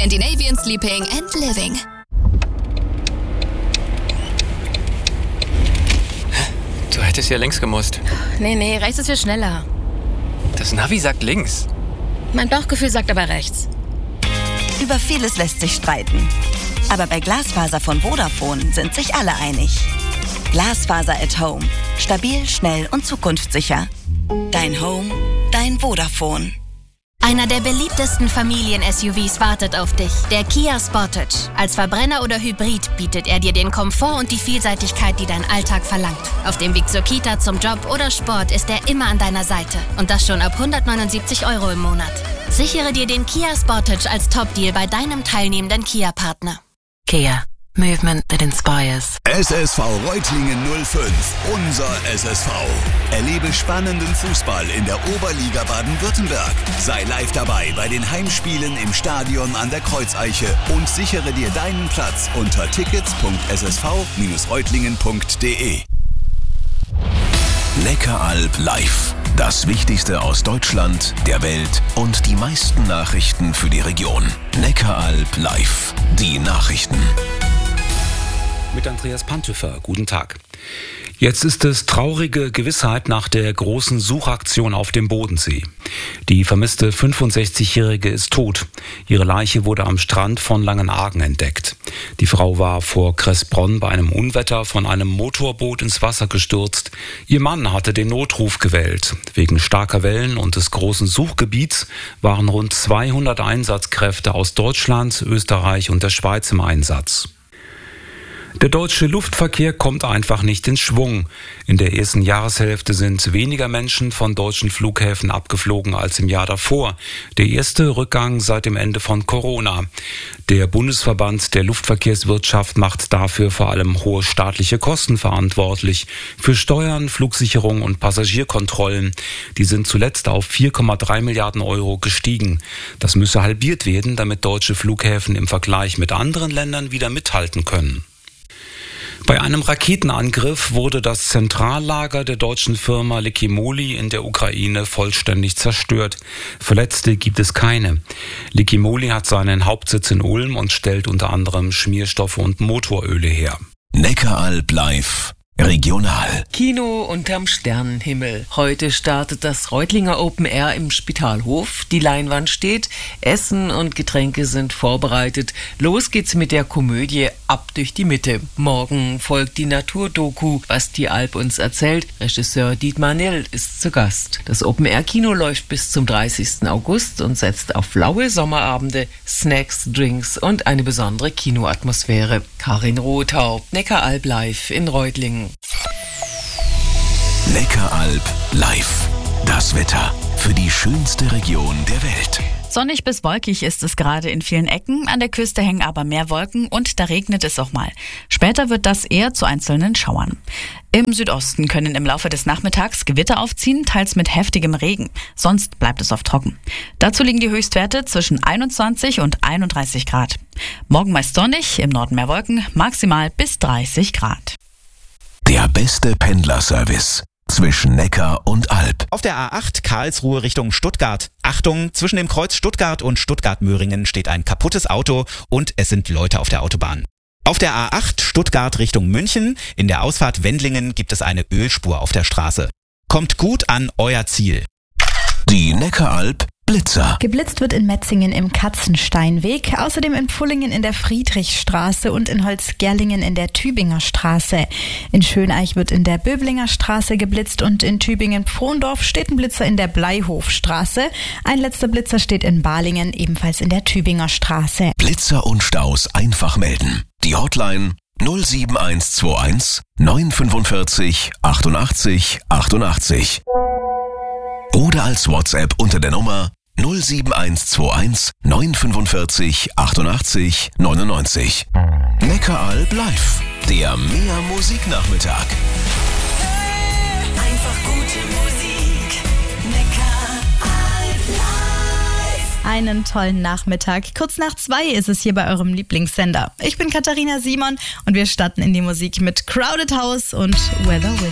Scandinavian Sleeping and Living. Du hättest hier links gemusst. Nee, rechts ist viel schneller. Das Navi sagt links. Mein Bauchgefühl sagt aber rechts. Über vieles lässt sich streiten. Aber bei Glasfaser von Vodafone sind sich alle einig. Glasfaser at Home. Stabil, schnell und zukunftssicher. Dein Home, dein Vodafone. Einer der beliebtesten Familien-SUVs wartet auf dich, der Kia Sportage. Als Verbrenner oder Hybrid bietet er dir den Komfort und die Vielseitigkeit, die dein Alltag verlangt. Auf dem Weg zur Kita, zum Job oder Sport ist er immer an deiner Seite. Und das schon ab 179 € im Monat. Sichere dir den Kia Sportage als Top-Deal bei deinem teilnehmenden Kia-Partner. Kia. Movement that inspires. SSV Reutlingen 05, unser SSV. Erlebe spannenden Fußball in der Oberliga Baden-Württemberg. Sei live dabei bei den Heimspielen im Stadion an der Kreuzeiche und sichere dir deinen Platz unter tickets.ssv-reutlingen.de. Neckaralb live. Das Wichtigste aus Deutschland, der Welt und die meisten Nachrichten für die Region. Neckaralb live. Die Nachrichten. Mit Andreas Pantöfer. Guten Tag. Jetzt ist es traurige Gewissheit nach der großen Suchaktion auf dem Bodensee. Die vermisste 65-Jährige ist tot. Ihre Leiche wurde am Strand von Langenargen entdeckt. Die Frau war vor Kressbronn bei einem Unwetter von einem Motorboot ins Wasser gestürzt. Ihr Mann hatte den Notruf gewählt. Wegen starker Wellen und des großen Suchgebiets waren rund 200 Einsatzkräfte aus Deutschland, Österreich und der Schweiz im Einsatz. Der deutsche Luftverkehr kommt einfach nicht in Schwung. In der ersten Jahreshälfte sind weniger Menschen von deutschen Flughäfen abgeflogen als im Jahr davor. Der erste Rückgang seit dem Ende von Corona. Der Bundesverband der Luftverkehrswirtschaft macht dafür vor allem hohe staatliche Kosten verantwortlich. Für Steuern, Flugsicherung und Passagierkontrollen. Die sind zuletzt auf 4,3 Milliarden € gestiegen. Das müsse halbiert werden, damit deutsche Flughäfen im Vergleich mit anderen Ländern wieder mithalten können. Bei einem Raketenangriff wurde das Zentrallager der deutschen Firma Likimoli in der Ukraine vollständig zerstört. Verletzte gibt es keine. Likimoli hat seinen Hauptsitz in Ulm und stellt unter anderem Schmierstoffe und Motoröle her. Neckaralb live. Regional. Kino unterm Sternenhimmel. Heute startet das Reutlinger Open Air im Spitalhof. Die Leinwand steht, Essen und Getränke sind vorbereitet. Los geht's mit der Komödie Ab durch die Mitte. Morgen folgt die Naturdoku, was die Alp uns erzählt. Regisseur Dietmar Nill ist zu Gast. Das Open Air Kino läuft bis zum 30. August und setzt auf laue Sommerabende, Snacks, Drinks und eine besondere Kinoatmosphäre. Karin Rothaupt, Neckaralb live in Reutlingen. Neckaralb live. Das Wetter für die schönste Region der Welt. Sonnig bis wolkig ist es gerade in vielen Ecken, an der Küste hängen aber mehr Wolken und da regnet es auch mal. Später wird das eher zu einzelnen Schauern. Im Südosten können im Laufe des Nachmittags Gewitter aufziehen, teils mit heftigem Regen. Sonst bleibt es oft trocken. Dazu liegen die Höchstwerte zwischen 21 und 31 Grad. Morgen meist sonnig, im Norden mehr Wolken, maximal bis 30 Grad. Der beste Pendlerservice zwischen Neckar und Alb. Auf der A8 Karlsruhe Richtung Stuttgart. Achtung, zwischen dem Kreuz Stuttgart und Stuttgart-Möhringen steht ein kaputtes Auto und es sind Leute auf der Autobahn. Auf der A8 Stuttgart Richtung München, in der Ausfahrt Wendlingen gibt es eine Ölspur auf der Straße. Kommt gut an euer Ziel. Die Neckaralb Blitzer. Geblitzt wird in Metzingen im Katzensteinweg, außerdem in Pfullingen in der Friedrichstraße und in Holzgerlingen in der Tübinger Straße. In Schöneich wird in der Böblinger Straße geblitzt und in Tübingen-Pfrondorf steht ein Blitzer in der Bleihofstraße. Ein letzter Blitzer steht in Balingen, ebenfalls in der Tübinger Straße. Blitzer und Staus einfach melden. Die Hotline 07121 945 88 88. Oder als WhatsApp unter der Nummer 07121 945 88 99. Neckaralb live, der Mehr Musiknachmittag. Einfach gute Musik. Neckaralb live. Einen tollen Nachmittag. Kurz nach 2 ist es hier bei eurem Lieblingssender. Ich bin Katharina Simon und wir starten in die Musik mit Crowded House und Weather With.